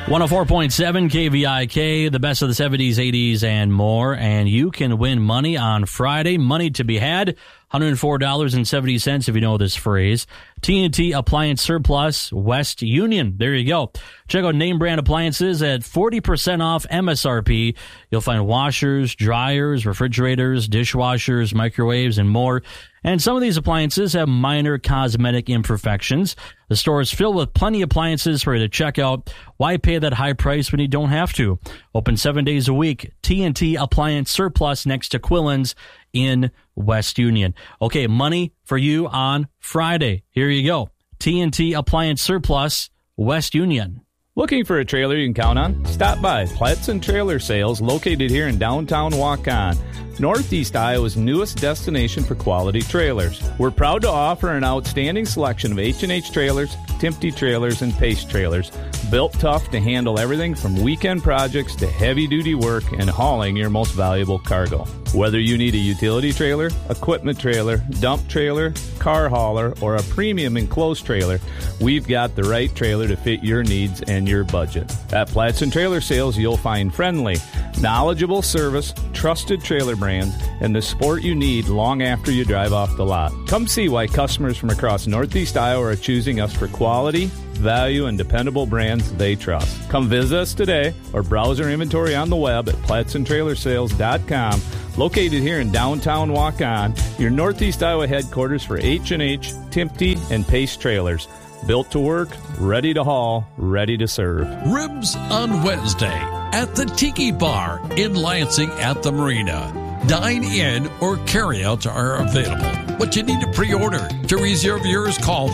104.7 KVIK, the best of the 70s, 80s, and more. And you can win money on Friday. Money to be had, $104.70 if you know this phrase. TNT Appliance Surplus, West Union. There you go. Check out name brand appliances at 40% off MSRP. You'll find washers, dryers, refrigerators, dishwashers, microwaves, and more. And some of these appliances have minor cosmetic imperfections. The store is filled with plenty of appliances for you to check out. Why pay that high price when you don't have to? Open 7 days a week. TNT Appliance Surplus next to Quillen's in West Union. Okay, money for you on Friday. Here you go. TNT Appliance Surplus, West Union. Looking for a trailer you can count on? Stop by Platson Trailer Sales, located here in downtown Waukon, Northeast Iowa's newest destination for quality trailers. We're proud to offer an outstanding selection of H&H trailers, Timpte trailers, and Pace trailers, built tough to handle everything from weekend projects to heavy-duty work and hauling your most valuable cargo. Whether you need a utility trailer, equipment trailer, dump trailer, car hauler, or a premium enclosed trailer, we've got the right trailer to fit your needs and your budget. At Platson Trailer Sales, you'll find friendly, knowledgeable service, trusted trailer brands, and the support you need long after you drive off the lot. Come see why customers from across Northeast Iowa are choosing us for quality, value, and dependable brands they trust. Come visit us today or browse our inventory on the web at PlatsonTrailerSales.com. Located here in downtown Waukon, your Northeast Iowa headquarters for H&H, Timpte, and Pace trailers. Built to work, ready to haul, ready to serve. Ribs on Wednesday at the Tiki Bar in Lansing at the Marina. Dine-in or carry-outs are available, but you need to pre-order. To reserve yours, call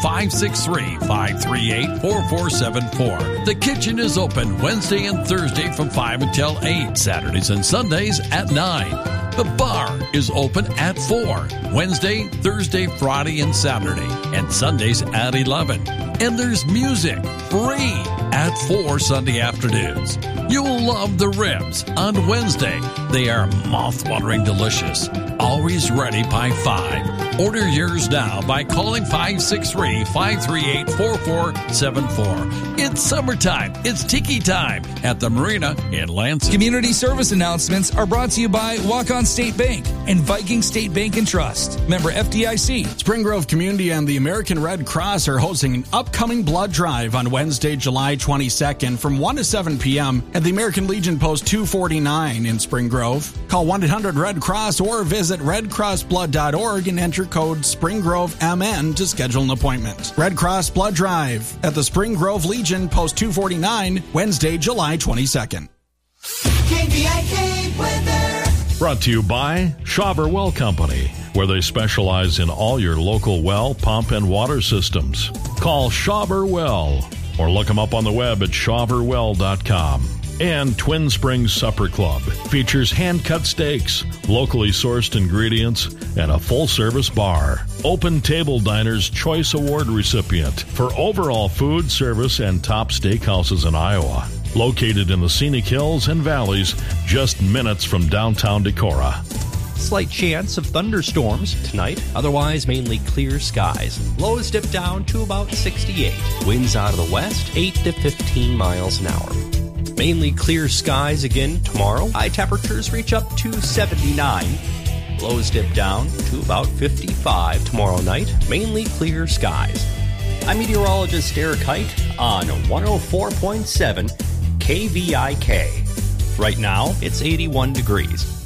563-538-4474. The kitchen is open Wednesday and Thursday from 5 until 8, Saturdays and Sundays at 9. The bar is open at 4, Wednesday, Thursday, Friday, and Saturday, and Sundays at 11. And there's music, free, at 4 Sunday afternoons. You'll love the ribs on Wednesday. They are mouth-watering delicious. Always ready by 5. Order yours now by calling 563-538-4474. It's summertime. It's Tiki time at the Marina in Lansing. Community service announcements are brought to you by Waukon State Bank and Viking State Bank and Trust. Member FDIC. Spring Grove Community and the American Red Cross are hosting an upcoming blood drive on Wednesday, July 22nd from 1 to 7 p.m. at the American Legion Post 249 in Spring Grove. Call 1-800-RED-CROSS or visit redcrossblood.org and enter code SpringGroveMN to schedule an appointment. Red Cross Blood Drive at the Spring Grove Legion Post 249, Wednesday, July 22nd. KVIK weather. Brought to you by Schauber Well Company, where they specialize in all your local well, pump, and water systems. Call Schauber Well or look them up on the web at schauberwell.com. And Twin Springs Supper Club features hand-cut steaks, locally sourced ingredients, and a full-service bar. Open Table Diner's Choice Award recipient for overall food, service, and top steakhouses in Iowa. Located in the scenic hills and valleys, just minutes from downtown Decorah. Slight chance of thunderstorms tonight, otherwise mainly clear skies. Lows dip down to about 68. Winds out of the west, 8 to 15 miles an hour. Mainly clear skies again tomorrow. High temperatures reach up to 79. Lows dip down to about 55 tomorrow night. Mainly clear skies. I'm meteorologist Derek Height on 104.7 KVIK. Right now, it's 81 degrees.